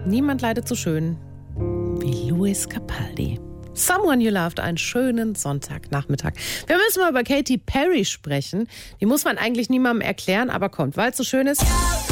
Niemand leidet so schön wie Lewis Capaldi. Someone You Loved, einen schönen Sonntagnachmittag. Wir müssen mal über Katy Perry sprechen. Die muss man eigentlich niemandem erklären, aber kommt, weil es so schön ist.